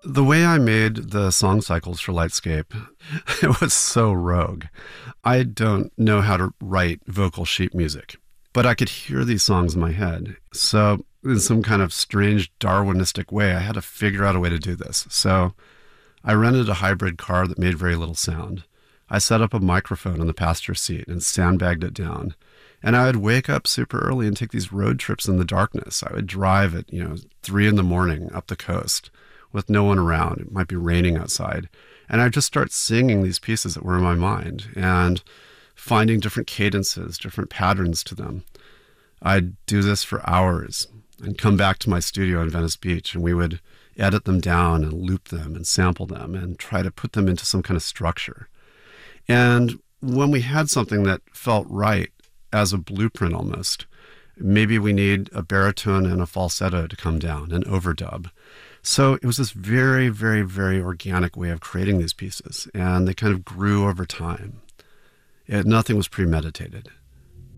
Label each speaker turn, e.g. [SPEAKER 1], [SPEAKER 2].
[SPEAKER 1] The way I made the song cycles for Lightscape, it was so rogue. I don't know how to write vocal sheet music, but I could hear these songs in my head. So, in some kind of strange Darwinistic way, I had to figure out a way to do this. So, I rented a hybrid car that made very little sound. I set up a microphone in the passenger seat and sandbagged it down. And I would wake up super early and take these road trips in the darkness. I would drive at, 3 in the morning up the coast with no one around. It might be raining outside. And I'd just start singing these pieces that were in my mind and finding different cadences, different patterns to them. I'd do this for hours and come back to my studio in Venice Beach, and we would edit them down and loop them and sample them and try to put them into some kind of structure. And when we had something that felt right as a blueprint almost, maybe we need a baritone and a falsetto to come down, an overdub. So it was this very, very, very organic way of creating these pieces, and they kind of grew over time. Nothing was premeditated.